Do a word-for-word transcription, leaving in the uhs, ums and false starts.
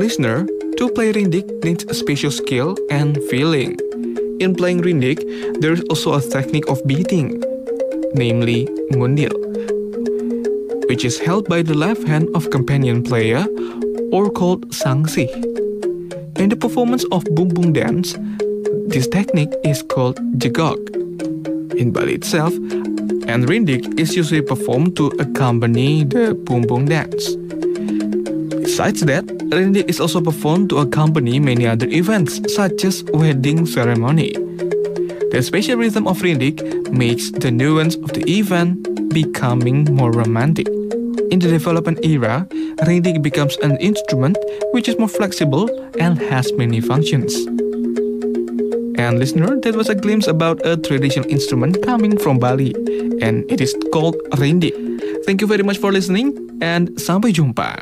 listener, to play rindik needs a special skill and feeling. In playing rindik, there is also a technique of beating, namely ngundil, which is held by the left hand of companion player or called sangsi. In the performance of bumbung dance, this technique is called jegok in Bali itself, and rindik is usually performed to accompany the bumbung dance. Besides that, rindik is also performed to accompany many other events such as wedding ceremony. The special rhythm of rindik makes the nuance of the event becoming more romantic. In the development era, rindik becomes an instrument which is more flexible and has many functions. And listener, that was a glimpse about a traditional instrument coming from Bali, and it is called rindik. Thank you very much for listening, and sampai jumpa.